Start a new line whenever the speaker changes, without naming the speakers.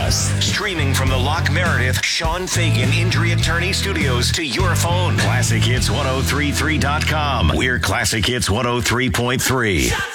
us. Streaming from the Lock Meredith Sean Fagan Injury Attorney Studios to your phone. ClassicHits1033.com. We're Classic Hits 103.3.